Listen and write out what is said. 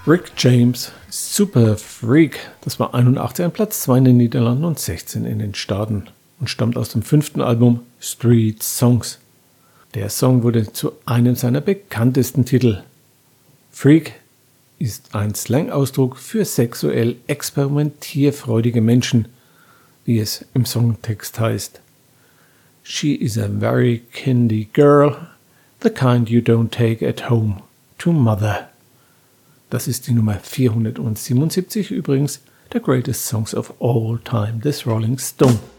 Rick James, Super Freak, das war 81 an Platz 2 in den Niederlanden und 16 in den Staaten und stammt aus dem 5. Album Street Songs. Der Song wurde zu einem seiner bekanntesten Titel. Freak ist ein Slang-Ausdruck für sexuell experimentierfreudige Menschen, wie es im Songtext heißt. She is a very kindy girl, the kind you don't take at home to mother. Das ist die Nummer 477 übrigens, der Greatest Songs of All Time des Rolling Stone.